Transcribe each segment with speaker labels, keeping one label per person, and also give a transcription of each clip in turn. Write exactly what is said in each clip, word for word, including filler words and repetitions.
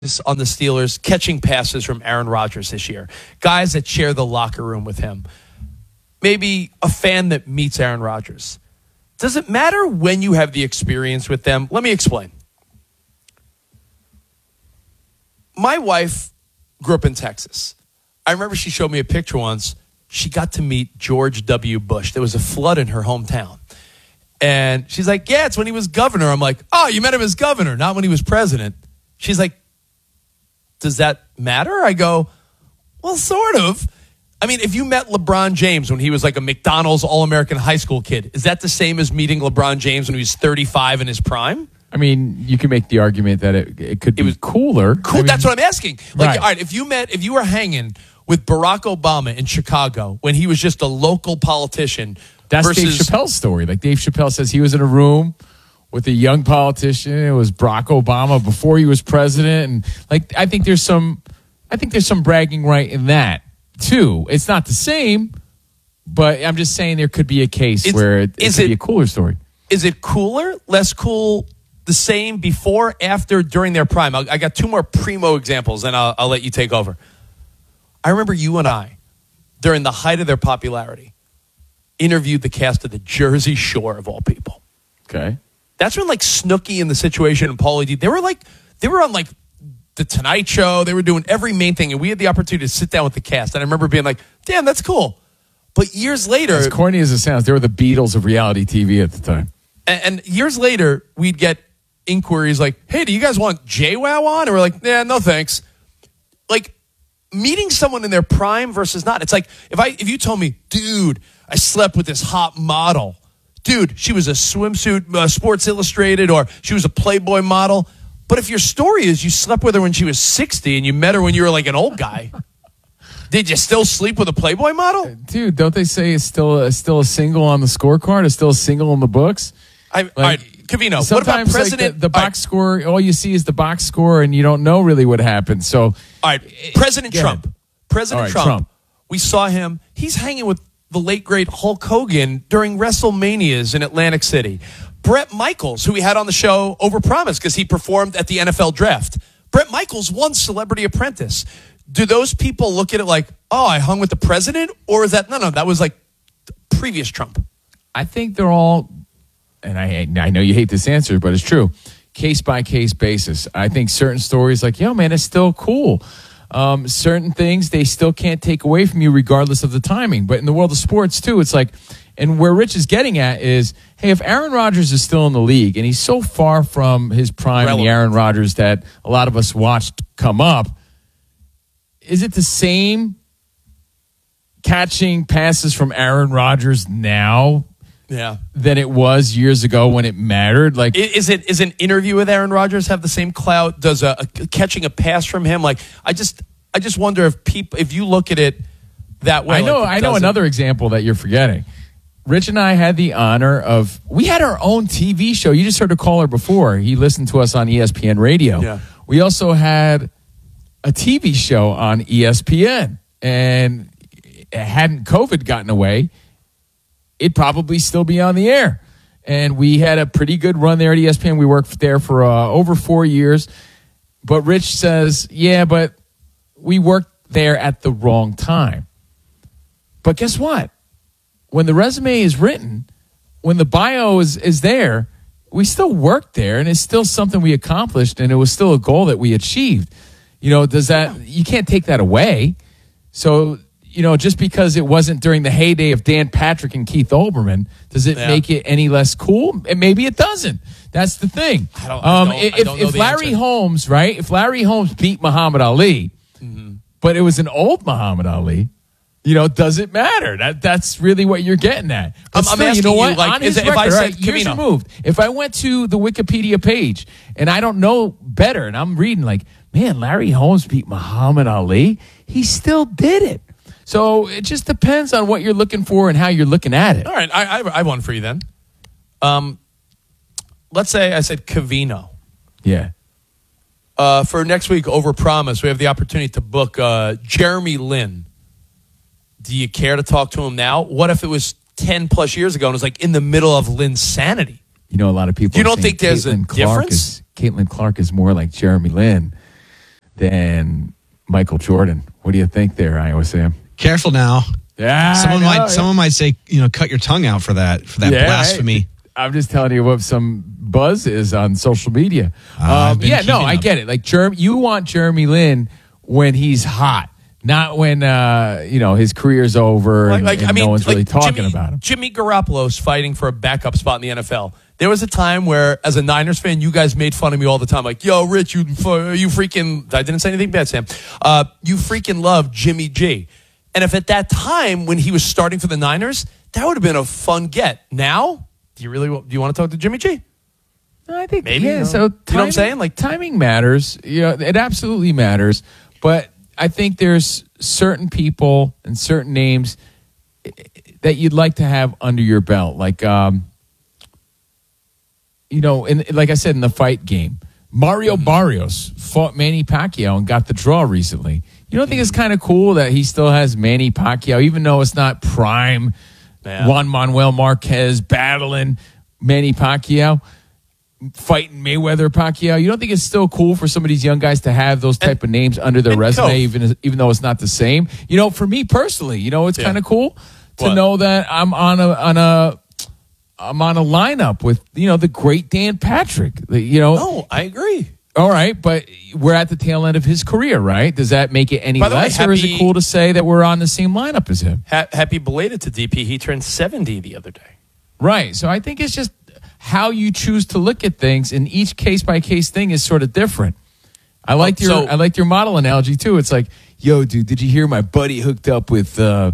Speaker 1: on the Steelers catching passes from Aaron Rodgers this year. Guys that share the locker room with him. Maybe a fan that meets Aaron Rodgers. Does it matter when you have the experience with them? Let me explain. My wife grew up in Texas. I remember she showed me a picture once. She got to meet George W. Bush. There was a flood in her hometown. And she's like, yeah, it's when he was governor. I'm like, oh, you met him as governor, not when he was president. She's like, does that matter? I go, well, sort of. I mean, if you met LeBron James when he was like a McDonald's All-American high school kid, is that the same as meeting LeBron James when he was thirty-five in his prime?
Speaker 2: I mean, you can make the argument that it, it could be it was cooler.
Speaker 1: Cool.
Speaker 2: I mean,
Speaker 1: that's what I'm asking. Like,
Speaker 2: right.
Speaker 1: all right, if you met, if you were hanging with Barack Obama in Chicago when he was just a local politician,
Speaker 2: that's
Speaker 1: versus,
Speaker 2: Dave Chappelle's story. Like Dave Chappelle says, he was in a room with a young politician. It was Barack Obama before he was president, and like I think there's some, I think there's some bragging right in that too. It's not the same, but I'm just saying there could be a case it's, where it, it could it, be a cooler story.
Speaker 1: Is it cooler, less cool, the same, before, after, during their prime? I, I got two more primo examples, and I'll, I'll let you take over. I remember you and I, during the height of their popularity, interviewed the cast of The Jersey Shore, of all people.
Speaker 2: Okay.
Speaker 1: That's when, like, Snooki and The Situation and Pauly D, they were like, they were on, like, The Tonight Show. They were doing every main thing, and we had the opportunity to sit down with the cast. And I remember being like, damn, that's cool. But years later,
Speaker 2: as corny as it sounds, they were the Beatles of reality T V at the time.
Speaker 1: And, and years later, we'd get inquiries like, hey, do you guys want JWoww on? And we're like, yeah, no thanks. Like, meeting someone in their prime versus not. It's like, if I if you told me, dude, I slept with this hot model. Dude, she was a swimsuit, uh, Sports Illustrated, or she was a Playboy model. But if your story is you slept with her when she was sixty and you met her when you were like an old guy, did you still sleep with a Playboy model?
Speaker 2: Dude, don't they say it's still a, still a single on the scorecard? It's still a single in the books?
Speaker 1: I, like, all right, Covino, what about President?
Speaker 2: Like the, the box right. score, all you see is the box score, and you don't know really what happened. So,
Speaker 1: all right, President Trump. Ahead. President
Speaker 2: right,
Speaker 1: Trump,
Speaker 2: Trump.
Speaker 1: We saw him. He's hanging with the late, great Hulk Hogan during WrestleManias in Atlantic City. Bret Michaels, who we had on the show overpromised because he performed at the N F L draft. Bret Michaels won Celebrity Apprentice. Do those people look at it like, oh, I hung with the president? Or is that, no, no, that was like previous Trump?
Speaker 2: I think they're all, and I I know you hate this answer, but it's true, case-by-case basis. I think certain stories like, yo, man, it's still cool. Um, certain things they still can't take away from you regardless of the timing. But in the world of sports, too, it's like, and where Rich is getting at is, hey, if Aaron Rodgers is still in the league and he's so far from his prime, and the Aaron Rodgers that a lot of us watched come up, is it the same catching passes from Aaron Rodgers now
Speaker 1: yeah.
Speaker 2: than it was years ago when it mattered? Like,
Speaker 1: is it is an interview with Aaron Rodgers have the same clout? Does a, a catching a pass from him? Like, I just I just wonder if people if you look at it that way.
Speaker 2: I know
Speaker 1: like
Speaker 2: I know another example that you're forgetting. Rich and I had the honor of, we had our own T V show. You just heard a caller before. He listened to us on E S P N Radio.
Speaker 1: Yeah.
Speaker 2: We also had a T V show on E S P N. And hadn't COVID gotten away, it'd probably still be on the air. And we had a pretty good run there at E S P N. We worked there for uh, over four years. But Rich says, yeah, but we worked there at the wrong time. But guess what? When the resume is written, when the bio is, is there, we still worked there, and it's still something we accomplished, and it was still a goal that we achieved. You know, does that, you can't take that away. So, you know, just because it wasn't during the heyday of Dan Patrick and Keith Olbermann, does it yeah. make it any less cool? And maybe it doesn't. That's the thing.
Speaker 1: I don't,
Speaker 2: um,
Speaker 1: I don't,
Speaker 2: if
Speaker 1: I don't know
Speaker 2: if
Speaker 1: the
Speaker 2: Larry
Speaker 1: answer.
Speaker 2: Holmes, right? If Larry Holmes beat Muhammad Ali, mm-hmm. but it was an old Muhammad Ali, you know, does it matter? That that's really what you're getting at. But
Speaker 1: I'm,
Speaker 2: still,
Speaker 1: I'm asking
Speaker 2: you know what?
Speaker 1: You, like,
Speaker 2: On his
Speaker 1: if
Speaker 2: record,
Speaker 1: I said,
Speaker 2: right, years
Speaker 1: Covino.
Speaker 2: removed, if I went to the Wikipedia page and I don't know better, and I'm reading like, man, Larry Holmes beat Muhammad Ali, he still did it. So it just depends on what you're looking for and how you're looking at it.
Speaker 1: All right, I, I, I have one for you then. Um, let's say I said Covino.
Speaker 2: Yeah.
Speaker 1: Uh, for next week, overpromise, we have the opportunity to book uh, Jeremy Lin. Do you care to talk to him now? What if it was ten plus years ago and it was like in the middle of Lin's sanity?
Speaker 2: You know, a lot of people.
Speaker 1: You don't think there's
Speaker 2: Caitlin
Speaker 1: a
Speaker 2: Clark
Speaker 1: difference?
Speaker 2: Is, Caitlin Clark is more like Jeremy Lin. than Michael Jordan. What do you think there, Iowa Sam?
Speaker 3: Careful now.
Speaker 2: Yeah,
Speaker 3: someone
Speaker 2: I know,
Speaker 3: might
Speaker 2: yeah.
Speaker 3: someone might say, you know, cut your tongue out for that for that
Speaker 2: Yeah,
Speaker 3: blasphemy.
Speaker 2: Hey, I'm just telling you what some buzz is on social media.
Speaker 3: Uh, I've
Speaker 2: um,
Speaker 3: been
Speaker 2: yeah, no,
Speaker 3: keeping
Speaker 2: I
Speaker 3: up.
Speaker 2: get it. Like Jeremy, you want Jeremy Lin when he's hot, not when uh, you know his career's over and, and
Speaker 1: I mean,
Speaker 2: no one's
Speaker 1: like
Speaker 2: really talking
Speaker 1: Jimmy,
Speaker 2: about him.
Speaker 1: Jimmy Garoppolo's fighting for a backup spot in the N F L. There was a time where, as a Niners fan, you guys made fun of me all the time. Like, yo, Rich, you you freaking... I didn't say anything bad, Sam. Uh, you freaking love Jimmy G. And if at that time, when he was starting for the Niners, that would have been a fun get. Now, do you really do you want to talk to Jimmy G?
Speaker 2: I think
Speaker 1: Maybe,
Speaker 2: yeah.
Speaker 1: you know.
Speaker 2: So
Speaker 1: You know what I'm
Speaker 2: timing-
Speaker 1: saying? Like-
Speaker 2: timing matters. You know, it absolutely matters. But I think there's certain people and certain names that you'd like to have under your belt, like um, you know, in, like I said in the fight game, Mario Barrios fought Manny Pacquiao and got the draw recently. You don't think it's kind of cool that he still has Manny Pacquiao, even though it's not prime
Speaker 1: Yeah.
Speaker 2: Juan Manuel Marquez battling Manny Pacquiao, fighting Mayweather Pacquiao? You don't think it's still cool for some of these young guys to have those type of names under their
Speaker 1: and
Speaker 2: resume,
Speaker 1: Cove.
Speaker 2: even even though it's not the same? You know, for me personally, you know, it's
Speaker 1: Yeah.
Speaker 2: kind of cool to
Speaker 1: What?
Speaker 2: know that I'm on a on a I'm on a lineup with, you know, the great Dan Patrick. You know,
Speaker 1: No, I agree.
Speaker 2: all right, but we're at the tail end of his career, right? Does that make it any
Speaker 1: By the way,
Speaker 2: less, or is it
Speaker 1: happy-
Speaker 2: cool to say that we're on the same lineup as him?
Speaker 1: Ha- happy belated to D P. He turned seventy the other day.
Speaker 2: Right. So I think it's just how you choose to look at things, and each case by case thing is sort of different. I liked
Speaker 1: Oh,
Speaker 2: your
Speaker 1: so-
Speaker 2: I liked your model analogy too. It's like, yo, dude, did you hear my buddy hooked up with uh,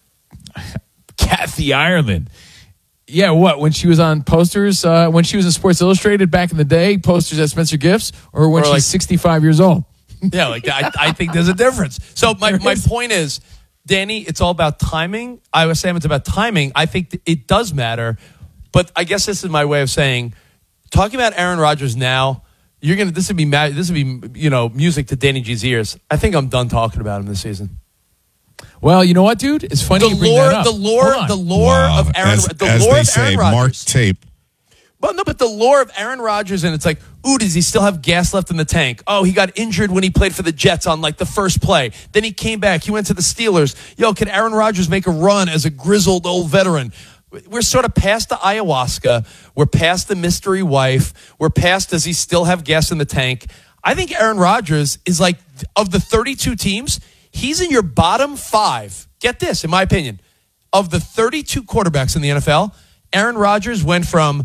Speaker 2: Kathy Ireland? Yeah, what? When she was on posters, uh, when she was in Sports Illustrated back in the day, posters at Spencer Gifts, or when
Speaker 1: Or
Speaker 2: she's
Speaker 1: like-
Speaker 2: sixty-five years old?
Speaker 1: Yeah, like I, I think there's a difference. So my,
Speaker 2: There
Speaker 1: my
Speaker 2: is.
Speaker 1: point is, Danny, it's all about timing. I was saying it's about timing. I think th- it does matter, but I guess this is my way of saying, talking about Aaron Rodgers now, you're gonna this would be ma- this would be you know music to Danny G's ears. I think I'm done talking about him this season.
Speaker 2: Well, you know what, dude? It's funny
Speaker 1: The
Speaker 2: you bring
Speaker 1: lore,
Speaker 2: that up.
Speaker 1: the lore,
Speaker 2: Hold on.
Speaker 1: the lore
Speaker 4: Wow.
Speaker 1: of Aaron,
Speaker 4: as,
Speaker 1: the
Speaker 4: as
Speaker 1: lore
Speaker 4: they
Speaker 1: of
Speaker 4: say,
Speaker 1: Aaron
Speaker 4: mark
Speaker 1: Rodgers.
Speaker 4: tape.
Speaker 1: Well, no, but the lore of Aaron Rodgers, and it's like, ooh, does he still have gas left in the tank? Oh, he got injured when he played for the Jets on like the first play. Then he came back. He went to the Steelers. Yo, can Aaron Rodgers make a run as a grizzled old veteran? We're sort of past the ayahuasca. We're past the mystery wife. We're past, does he still have gas in the tank? I think Aaron Rodgers is like, of the thirty-two teams, he's in your bottom five. Get this, in my opinion. Of the thirty-two quarterbacks in the N F L, Aaron Rodgers went from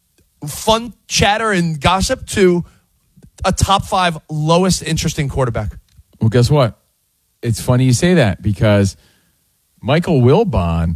Speaker 1: fun chatter and gossip to a top five lowest interesting quarterback.
Speaker 2: Well, guess what? It's funny you say that because Michael Wilbon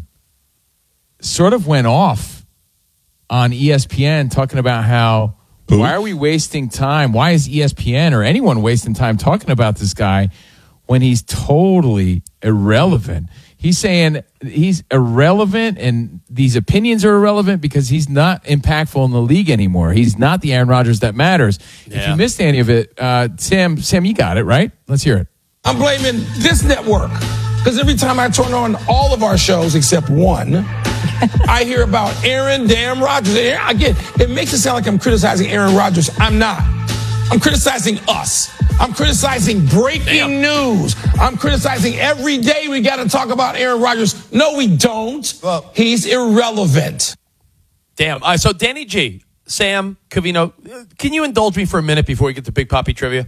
Speaker 2: sort of went off on E S P N talking about how
Speaker 4: Who?
Speaker 2: why are we wasting time? Why is E S P N or anyone wasting time talking about this guy when he's totally irrelevant? He's saying he's irrelevant and these opinions are irrelevant because he's not impactful in the league anymore. He's not the Aaron Rodgers that matters. If
Speaker 1: Yeah.
Speaker 2: you missed any of it, uh, Sam, Sam, you got it, right? Let's hear it.
Speaker 5: I'm blaming this network because every time I turn on all of our shows except one, I hear about Aaron Damn Rodgers. And again, it makes it sound like I'm criticizing Aaron Rodgers. I'm not. I'm criticizing us. I'm criticizing breaking news. I'm criticizing every day we got to talk about Aaron Rodgers. No, we don't.
Speaker 1: Well-
Speaker 5: He's irrelevant.
Speaker 1: Damn. All right, so Danny G, Sam, Covino, can you indulge me for a minute before we get to Big Poppy trivia?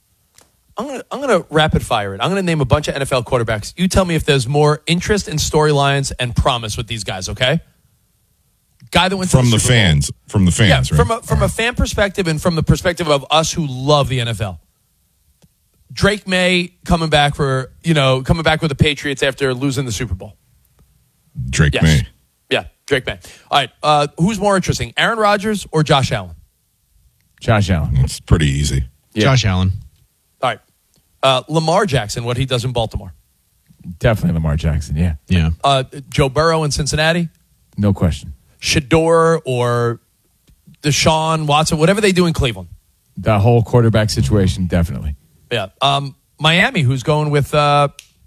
Speaker 1: I'm gonna I'm gonna rapid fire it. I'm gonna name a bunch of N F L quarterbacks. You tell me if there's more interest in storylines and promise with these guys. Okay. Guy that went to
Speaker 4: From the
Speaker 1: Super Bowl.
Speaker 4: fans. From the
Speaker 1: Yeah,
Speaker 4: fans, right?
Speaker 1: from a, from a fan perspective and from the perspective of us who love the N F L. Drake May coming back for, you know, coming back with the Patriots after losing the Super Bowl.
Speaker 4: Drake
Speaker 1: Yes.
Speaker 4: May.
Speaker 1: Yeah, Drake May. All right, uh, who's more interesting, Aaron Rodgers or Josh Allen?
Speaker 2: Josh Allen.
Speaker 4: It's pretty easy.
Speaker 2: Yeah.
Speaker 3: Josh Allen.
Speaker 1: All right, uh, Lamar Jackson, what he does in Baltimore.
Speaker 2: Definitely Lamar Jackson, yeah.
Speaker 3: Yeah.
Speaker 1: Uh, Joe Burrow in Cincinnati.
Speaker 2: No question.
Speaker 1: Shador or Deshaun Watson, whatever they do in Cleveland.
Speaker 2: The whole quarterback situation, definitely.
Speaker 1: Yeah. Um, Miami, who's going with... Uh,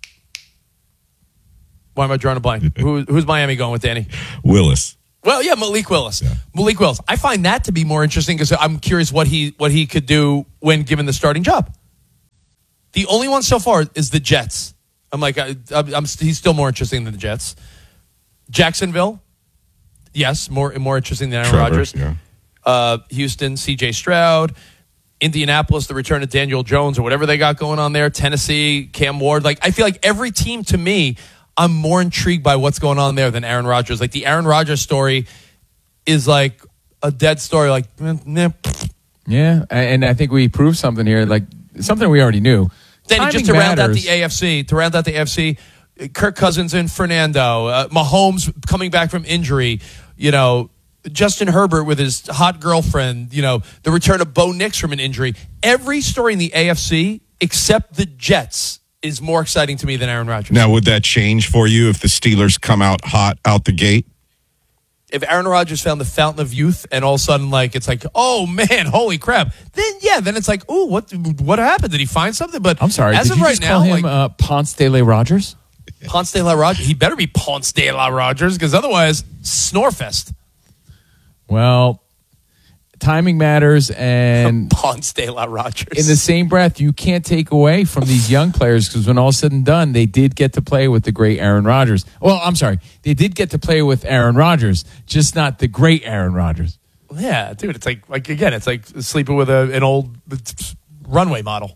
Speaker 1: why am I drawing a blank? Who, who's Miami going with, Danny?
Speaker 4: Willis.
Speaker 1: Well, yeah, Malik Willis.
Speaker 4: Yeah.
Speaker 1: Malik Willis. I find that to be more interesting because I'm curious what he what he could do when given the starting job. The only one so far is the Jets. I'm like, I, I'm, I'm, he's still more interesting than the Jets. Jacksonville, yes, more more interesting than Aaron
Speaker 4: Trevor,
Speaker 1: Rodgers.
Speaker 4: yeah.
Speaker 1: Uh, Houston, C J Stroud. Indianapolis, the return of Daniel Jones or whatever they got going on there. Tennessee, Cam Ward. Like, I feel like every team, to me, I'm more intrigued by what's going on there than Aaron Rodgers. Like, the Aaron Rodgers story is like a dead story. Like, eh, nah.
Speaker 2: Yeah, and I think we proved something here, like something we already knew.
Speaker 1: Then just to round out the A F C, to round out the A F C, Kirk Cousins and Fernando, uh, Mahomes coming back from injury, you know, Justin Herbert with his hot girlfriend, you know, the return of Bo Nix from an injury. Every story in the A F C, except the Jets, is more exciting to me than Aaron Rodgers.
Speaker 4: Now, would that change for you if the Steelers come out hot out the gate?
Speaker 1: If Aaron Rodgers found the fountain of youth and all of a sudden, like, it's like, oh, man, holy crap. Then, yeah, then it's like, oh, what what happened? Did he find something? But
Speaker 2: I'm sorry,
Speaker 1: as
Speaker 2: did
Speaker 1: of
Speaker 2: you
Speaker 1: right
Speaker 2: just
Speaker 1: now,
Speaker 2: call him
Speaker 1: like,
Speaker 2: uh, Ponce de la Rogers?
Speaker 1: Ponce de la Rogers. He better be Ponce de la Rogers because otherwise, Snorefest.
Speaker 2: Well, timing matters, and
Speaker 1: Ponce de la Rogers.
Speaker 2: in the same breath, you can't take away from these young players because when all said and done, they did get to play with the great Aaron Rodgers. Well, I'm sorry, they did get to play with Aaron Rodgers, just not the great Aaron Rodgers.
Speaker 1: Yeah, dude, it's like, like again, it's like sleeping with a, an old runway model.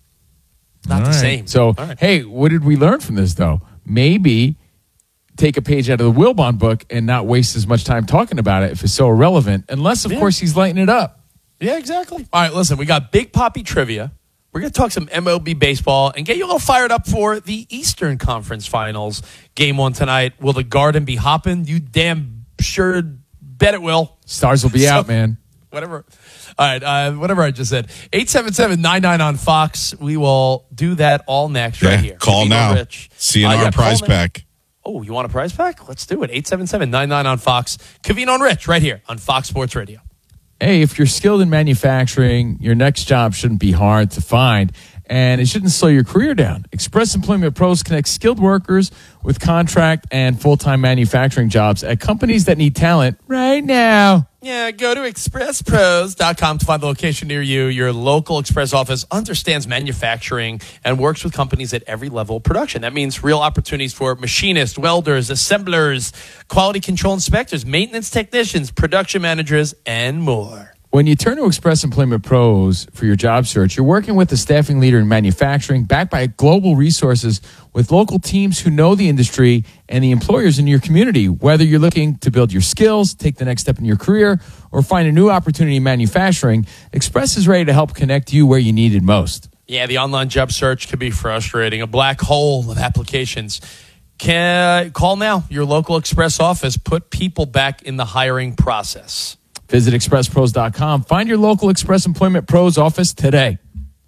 Speaker 1: Not
Speaker 2: All
Speaker 1: the
Speaker 2: right.
Speaker 1: same.
Speaker 2: So,
Speaker 1: right.
Speaker 2: hey, what did we learn from this, though? Maybe take a page out of the Wilbon book and not waste as much time talking about it if it's so irrelevant, unless, of
Speaker 1: Yeah.
Speaker 2: course, he's lighting it up.
Speaker 1: Yeah, exactly. All right, listen, we got Big Poppy trivia. We're going to talk some M L B baseball and get you a little fired up for the Eastern Conference Finals. Game one tonight. Will the Garden be hopping? You damn sure bet it will.
Speaker 2: Stars will be
Speaker 1: So-
Speaker 2: out, man.
Speaker 1: Whatever. All right, uh, whatever I just said. eight seven seven, nine nine on Fox. We will do that all next right
Speaker 4: Yeah,
Speaker 1: here.
Speaker 4: call
Speaker 1: Covino
Speaker 4: now.
Speaker 1: Rich.
Speaker 4: See you
Speaker 1: Uh,
Speaker 4: in
Speaker 1: yeah,
Speaker 4: our prize
Speaker 1: call now.
Speaker 4: pack.
Speaker 1: Oh, you want a prize pack? Let's do it. eight seven seven, nine nine on Fox. Covino and Rich right here on Fox Sports Radio.
Speaker 2: Hey, if you're skilled in manufacturing, your next job shouldn't be hard to find, and it shouldn't slow your career down. Express Employment Pros connect skilled workers with contract and full-time manufacturing jobs at companies that need talent right now.
Speaker 1: Yeah, go to express pros dot com to find the location near you. Your local Express office understands manufacturing and works with companies at every level of production. That means real opportunities for machinists, welders, assemblers, quality control inspectors, maintenance technicians, production managers, and more.
Speaker 2: When you turn to Express Employment Pros for your job search, you're working with a staffing leader in manufacturing backed by global resources with local teams who know the industry and the employers in your community. Whether you're looking to build your skills, take the next step in your career, or find a new opportunity in manufacturing, Express is ready to help connect you where you need it most.
Speaker 1: Yeah, the online job search can be frustrating, a black hole of applications. Can, call now, your local Express office. Put people back in the hiring process.
Speaker 2: Visit express pros dot com. Find your local Express Employment Pros office today.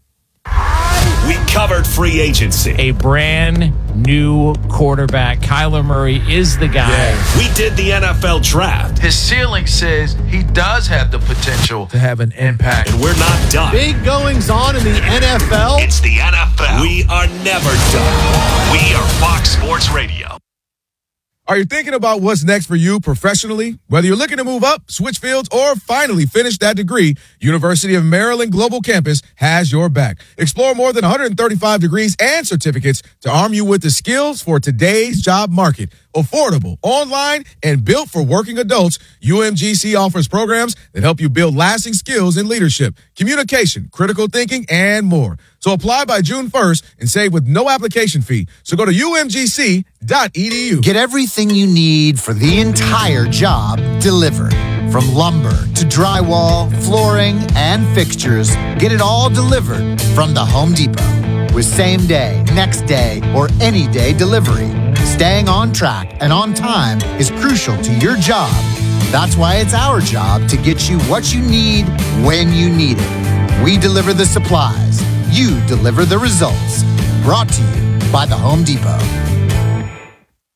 Speaker 6: We covered free agency.
Speaker 7: A brand new quarterback. Kyler Murray is the guy.
Speaker 6: We did the N F L draft.
Speaker 8: His ceiling says he does have the potential to have an impact.
Speaker 6: And we're not done.
Speaker 9: Big goings on in the N F L.
Speaker 6: It's the N F L. We are never done. We are Fox Sports Radio.
Speaker 10: Are you thinking about what's next for you professionally? Whether you're looking to move up, switch fields, or finally finish that degree, University of Maryland Global Campus has your back. Explore more than one hundred thirty-five degrees and certificates to arm you with the skills for today's job market. Affordable, online, and built for working adults, U M G C offers programs that help you build lasting skills in leadership, communication, critical thinking, and more. So apply by June first and save with no application fee. So go to U M G C dot E D U.
Speaker 11: Get everything you need for the entire job delivered. From lumber to drywall, flooring, and fixtures, get it all delivered from the Home Depot. With same day, next day, or any day delivery, staying on track and on time is crucial to your job. That's why it's our job to get you what you need when you need it. We deliver the supplies. You deliver the results. Brought to you by the Home Depot.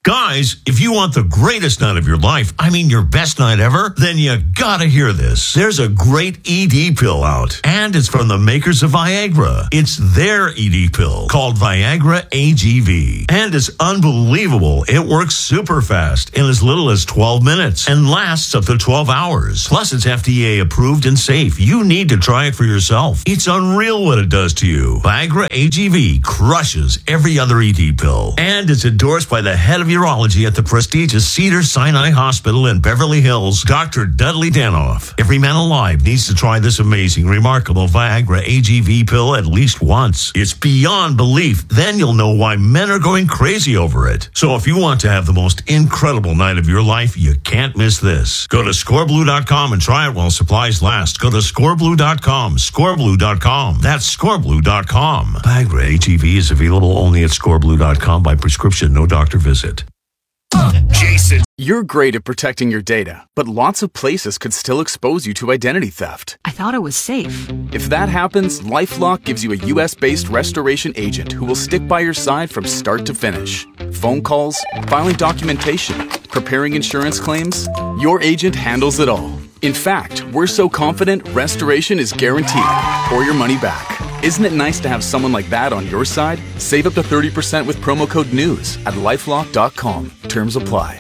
Speaker 6: Guys, if you want the greatest night of your life, I mean your best night ever, then you gotta hear this. There's a great E D pill out, and it's from the makers of Viagra. It's their E D pill called Viagra A G V, and it's unbelievable. It works super fast in as little as twelve minutes and lasts up to twelve hours. Plus, it's F D A approved and safe. You need to try it for yourself. It's unreal what it does to you. Viagra A G V crushes every other E D pill, and it's endorsed by the head of urology at the prestigious Cedars-Sinai Hospital in Beverly Hills, Doctor Dudley Danoff. Every man alive needs to try this amazing, remarkable Viagra A G V pill at least once. It's beyond belief. Then you'll know why men are going crazy over it. So if you want to have the most incredible night of your life, you can't miss this. Go to score blue dot com and try it while supplies last. Go to score blue dot com, score blue dot com. That's score blue dot com. Viagra A G V is available only at score blue dot com by prescription, no doctor visit.
Speaker 12: Jason. You're great at protecting your data, but lots of places could still expose you to identity theft.
Speaker 13: I thought it was safe.
Speaker 12: If that happens, LifeLock gives you a U S-based restoration agent who will stick by your side from start to finish. Phone calls, filing documentation, preparing insurance claims, your agent handles it all. In fact, we're so confident restoration is guaranteed or your money back. Isn't it nice to have someone like that on your side? Save up to thirty percent with promo code NEWS at lifelock dot com. Terms apply.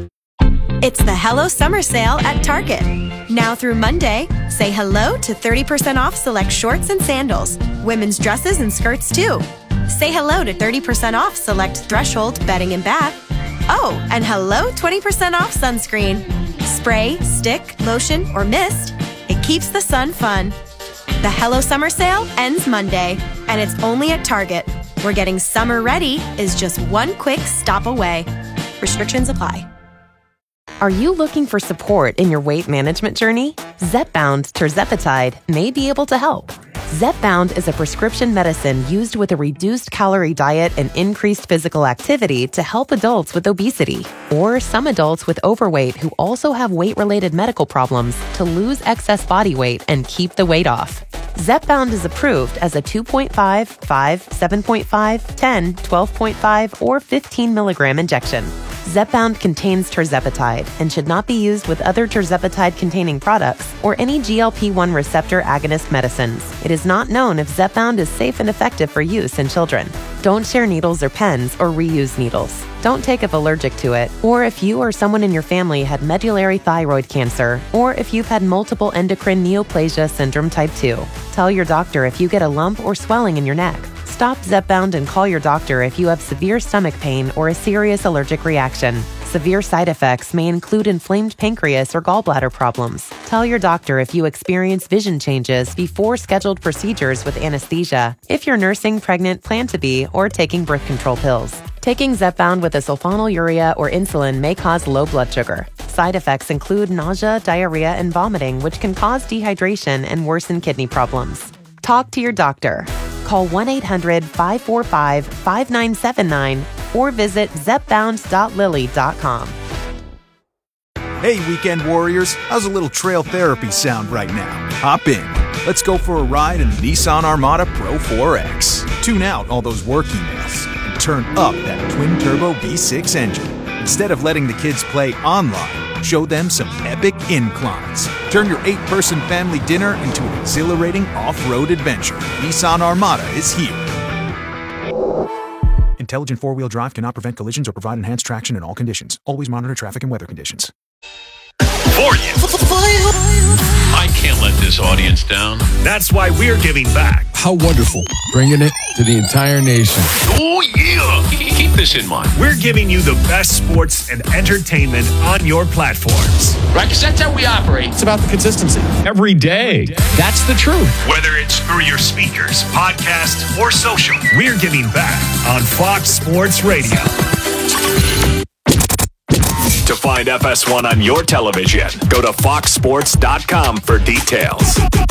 Speaker 14: It's the Hello Summer Sale at Target. Now through Monday, say hello to thirty percent off select shorts and sandals, women's dresses and skirts too. Say hello to thirty percent off select Threshold bedding and bath. Oh, and hello twenty percent off sunscreen. Spray, stick, lotion, or mist, it keeps the sun fun. The Hello Summer Sale ends Monday, and it's only at Target, where getting summer ready is just one quick stop away. Restrictions apply.
Speaker 15: Are you looking for support in your weight management journey? Zepbound tirzepatide may be able to help. Zepbound is a prescription medicine used with a reduced calorie diet and increased physical activity to help adults with obesity or some adults with overweight who also have weight-related medical problems to lose excess body weight and keep the weight off. Zepbound is approved as a two point five, five, seven point five, ten, twelve point five, or fifteen milligram injection. Zepbound contains tirzepatide and should not be used with other tirzepatide-containing products or any G L P one receptor agonist medicines. It is not known if Zepbound is safe and effective for use in children. Don't share needles or pens or reuse needles. Don't take if allergic to it, or if you or someone in your family had medullary thyroid cancer, or if you've had multiple endocrine neoplasia syndrome type two. Tell your doctor if you get a lump or swelling in your neck. Stop Zepbound and call your doctor if you have severe stomach pain or a serious allergic reaction. Severe side effects may include inflamed pancreas or gallbladder problems. Tell your doctor if you experience vision changes before scheduled procedures with anesthesia, if you're nursing, pregnant, plan to be, or taking birth control pills. Taking Zepbound with a sulfonylurea or insulin may cause low blood sugar. Side effects include nausea, diarrhea, and vomiting, which can cause dehydration and worsen kidney problems. Talk to your doctor. Call one eight hundred, five four five, five nine seven nine or visit zepbound dot lilly dot com.
Speaker 16: Hey, weekend warriors, how's a little trail therapy sound right now? Hop in. Let's go for a ride in the Nissan Armada Pro four X. Tune out all those work emails and turn up that twin-turbo V six engine. Instead of letting the kids play online, show them some epic inclines. Turn your eight-person family dinner into an exhilarating off-road adventure. Nissan Armada is here. Intelligent four-wheel drive cannot prevent collisions or provide enhanced traction in all conditions. Always monitor traffic and weather conditions.
Speaker 6: For you. I can't let this audience down. That's why we're giving back.
Speaker 2: How wonderful. Bringing it to the entire nation.
Speaker 6: Oh, yeah. Keep this in mind. We're giving you the best sports and entertainment on your platforms.
Speaker 8: Right, because that's how we operate.
Speaker 3: It's about the consistency.
Speaker 6: Every day.
Speaker 7: That's the truth.
Speaker 6: Whether it's through your speakers, podcast, or social, we're giving back on Fox Sports Radio. To find F S one on your television, go to fox sports dot com for details.